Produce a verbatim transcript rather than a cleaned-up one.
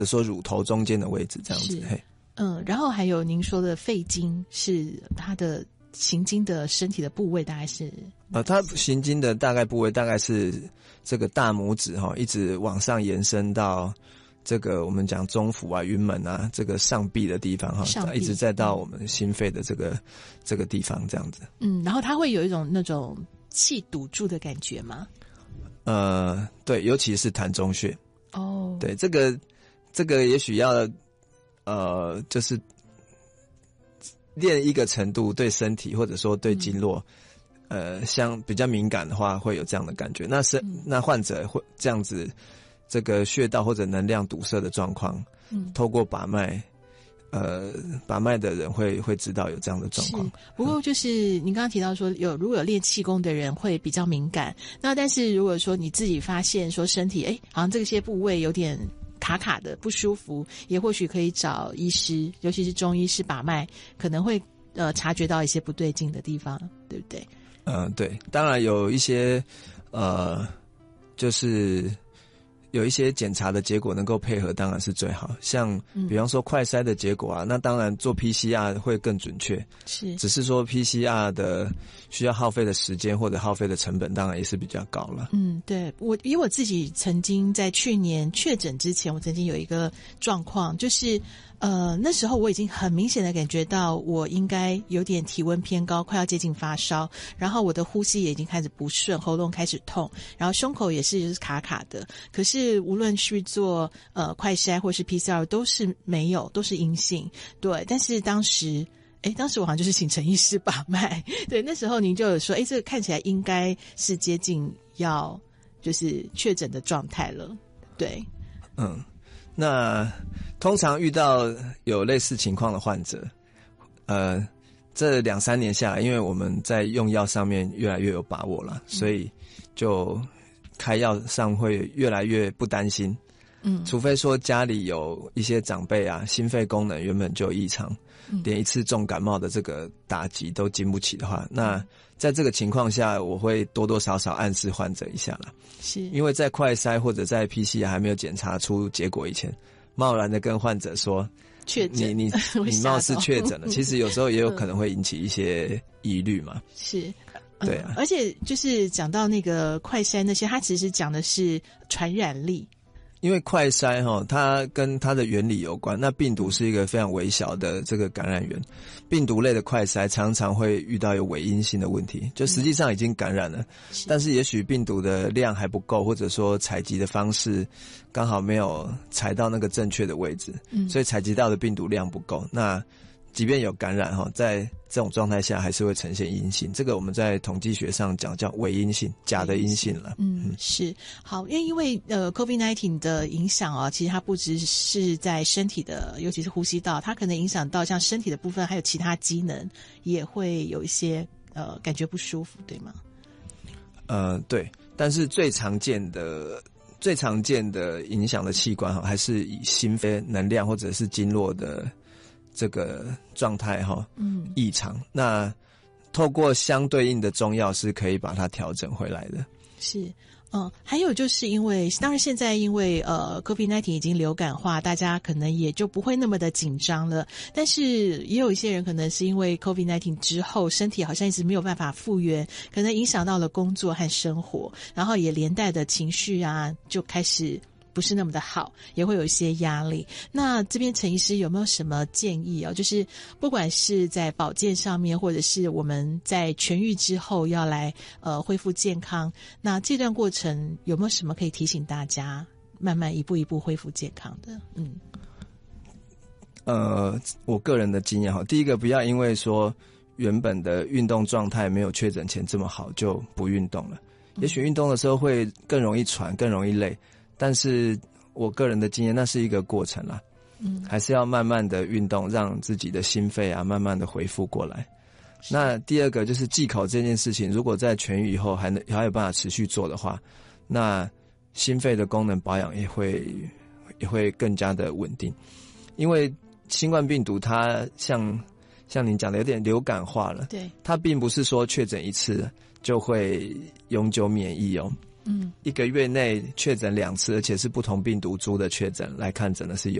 说乳头中间的位置这样子。嘿， 嗯，然后还有您说的肺经是它的行经的身体的部位大概是呃，它行经的大概部位大概是这个大拇指哈，一直往上延伸到这个我们讲中府啊、云门啊这个上臂的地方哈，一直再到我们心肺的这个、嗯、这个地方这样子。 嗯，然后它会有一种那种气堵住的感觉吗？ 呃，对，尤其是膻中穴。 哦， 对，这个这个也许要呃，就是练一个程度，对身体或者说对经络。嗯呃，像比较敏感的话，会有这样的感觉。那是、嗯、那患者会这样子，这个穴道或者能量堵塞的状况，嗯，透过把脉，呃，把脉的人会会知道有这样的状况。 不过就是您刚刚提到说，有如果有练气功的人会比较敏感，那但是如果说你自己发现说身体哎，好像这些部位有点卡卡的不舒服，也或许可以找医师，尤其是中医师把脉，可能会呃察觉到一些不对劲的地方，对不对？ 嗯、呃，对，当然有一些，呃，就是有一些检查的结果能够配合，当然是最好。像比方说快筛的结果啊，嗯、那当然做 P C R 会更准确。 是， 只是说 P C R 的需要耗费的时间或者耗费的成本，当然也是比较高了。 嗯，对，我以我自己曾经在去年确诊之前，我曾经有一个状况，就是。呃，那时候我已经很明显的感觉到我应该有点体温偏高，快要接近发烧，然后我的呼吸也已经开始不顺，喉咙开始痛，然后胸口也是就是卡卡的。可是无论是做呃快筛或是 P C R 都是没有，都是阴性。对，但是当时诶当时我好像就是请陈医师把脉。对，那时候您就有说，诶这个看起来应该是接近要就是确诊的状态了。对， 嗯。那通常遇到有类似情况的患者，呃，这两三年下来，因为我们在用药上面越来越有把握了，所以就开药上会越来越不担心。嗯，除非说家里有一些长辈啊，心肺功能原本就有异常，嗯、连一次重感冒的这个打击都经不起的话，那在这个情况下，我会多多少少暗示患者一下啦。 是， 因为在快筛或者在 P C R 还没有检查出结果以前，贸然的跟患者说确诊， 你你你貌似确诊了，其实有时候也有可能会引起一些疑虑嘛。 是。 对啊、 嗯，而且就是讲到那个快筛那些，它其实讲的是传染力。 因为快筛齁，它跟它的原理有关。那病毒是一个非常微小的这个感染源，病毒类的快筛常常会遇到有伪阴性的问题，就实际上已经感染了，嗯、但是也许病毒的量还不够，或者说采集的方式刚好没有采到那个正确的位置，嗯、所以采集到的病毒量不够。那即便有感染齁，在这种状态下还是会呈现阴性，这个我们在统计学上讲叫伪阴性，假的阴性了。 嗯，是好，因为因为呃 COVID 十九 的影响啊，其实它不只是在身体的，尤其是呼吸道，它可能影响到像身体的部分，还有其他机能也会有一些呃感觉不舒服，对吗？ 呃，对，但是最常见的最常见的影响的器官哈，还是以心肺能量或者是经络的这个状态哈，嗯，异常。那透过相对应的中药是可以把它调整回来的。 是，嗯，还有就是因为，当然现在因为呃 COVID 十九 已经流感化，大家可能也就不会那么的紧张了。但是也有一些人可能是因为 COVID 十九 之后，身体好像一直没有办法复原，可能影响到了工作和生活，然后也连带的情绪啊，就开始不是那么的好，也会有一些压力。那这边陈医师有没有什么建议哦？就是不管是在保健上面，或者是我们在痊愈之后要来呃恢复健康，那这段过程有没有什么可以提醒大家，慢慢一步一步恢复健康的？嗯， 呃，我个人的经验哈，第一个不要因为说原本的运动状态没有确诊前这么好就不运动了。也许运动的时候会更容易喘，更容易累。但是我个人的经验，那是一个过程啦，嗯，还是要慢慢的运动，让自己的心肺啊慢慢的恢复过来。那第二个就是忌口这件事情，如果在痊愈以后还能还有办法持续做的话，那心肺的功能保养也会也会更加的稳定。因为新冠病毒它像像您讲的有点流感化了， 对， 它并不是说确诊一次就会永久免疫哦。 嗯， 一个月内确诊两次，而且是不同病毒株的确诊来看，真的是有